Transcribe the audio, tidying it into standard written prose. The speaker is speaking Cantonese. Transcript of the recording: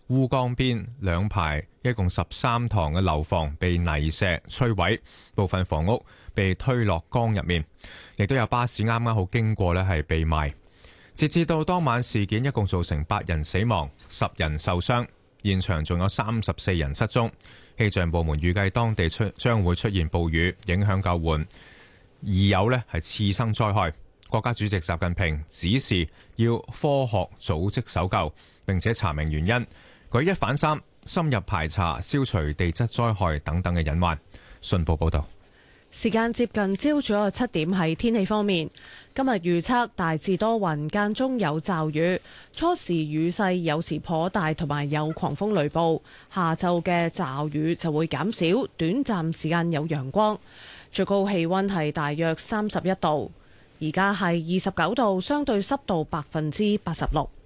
烏江邊兩排一共13幢嘅樓房被泥石摧毀，部分房屋被推落江入面，亦都有巴士啱啱好經過係被埋。截至到當晚，事件一共造成8人死亡、10人受傷，現場仲有34人失蹤。氣象部門預計當地將會出現暴雨，影響救援，易有係次生災害。國家主席習近平指示要科學組織搜救，並且查明原因，舉一反三，深入排查，消除地質災害等等嘅隱患。信報報道。 時間接近朝早嘅7點，喺天氣方面，今日預測大致多雲，間中有驟雨，初時雨勢有時頗大，同埋有狂風雷暴。下晝嘅驟雨就會減少，短暫時間有陽光，最高氣溫係大約31度。而家係29度，相對濕度86%。